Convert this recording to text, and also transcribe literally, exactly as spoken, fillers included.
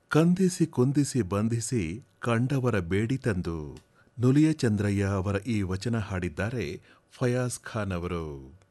ಕಂದಿಸಿ ಕುಂದಿಸಿ ಬಂಧಿಸಿ ಕಂಡವರ ಬೇಡಿ ತಂದು ನುಲಿಯ ಚಂದ್ರಯ್ಯ ಅವರ ಈ ವಚನ ಹಾಡಿದ್ದಾರೆ ಫಯಾಜ್ ಖಾನ್ ಅವರು.